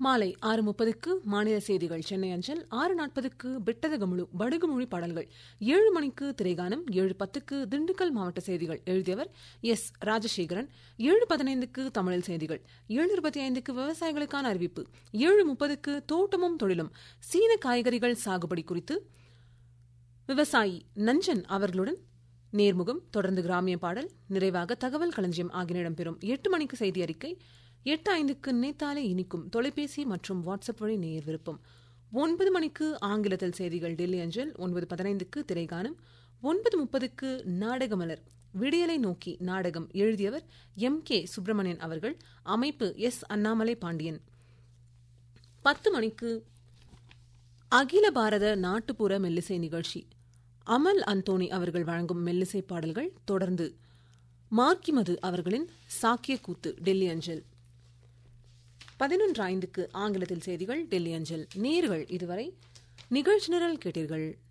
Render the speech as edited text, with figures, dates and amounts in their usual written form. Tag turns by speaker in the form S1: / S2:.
S1: மாலை 6:30க்கு மாநில செய்திகள் சென்னை அஞ்சல், 6:40க்கு பிட்டதகமுழு படுகுமொழி பாடல்கள், 7 மணிக்கு திரைகானம், 7:10க்கு திண்டுக்கல் மாவட்ட செய்திகள் எழுதியவர் எஸ். ராஜசேகரன், 7:15க்கு தமிழில் செய்திகள், 7:25க்கு விவசாயிகளுக்கான அறிவிப்பு, 7:30க்கு தோட்டமும் தொழிலும் சீன காய்கறிகள் சாகுபடி குறித்து விவசாயி நஞ்சன் அவர்களுடன் நேர்முகம், தொடர்ந்து கிராமிய பாடல், நிறைவாக தகவல் களஞ்சியம் ஆகிய இடம்பெறும். 8 மணிக்கு செய்தி அறிக்கை, 8:05க்கு நினைத்தாலே இனிக்கும் தொலைபேசி மற்றும் வாட்ஸ்அப் வழி நேயர் விருப்பம், 9 மணிக்கு ஆங்கிலத்தில் செய்திகள் டெல்லி அஞ்சல், 9:15க்கு திரைகானம், 9:30க்கு நாடகமலர் விடியலை நோக்கி நாடகம் எழுதியவர் எம். கே. சுப்பிரமணியன் அவர்கள், அமைப்பு எஸ். அண்ணாமலை பாண்டியன். 10 மணிக்கு அகில பாரத நாட்டுப்புற மெல்லிசை நிகழ்ச்சி, அமல் அந்தோணி அவர்கள் வழங்கும் மெல்லிசை பாடல்கள், தொடர்ந்து மார்க்கிமது அவர்களின் சாக்கிய கூத்து டெல்லி அஞ்சல். 11:05க்கு ஆங்கிலத்தில் செய்திகள் டெல்லி அஞ்சல். நேயர்கள் இதுவரை நிகழ்ச்சி நிரல் கேட்டீர்கள்.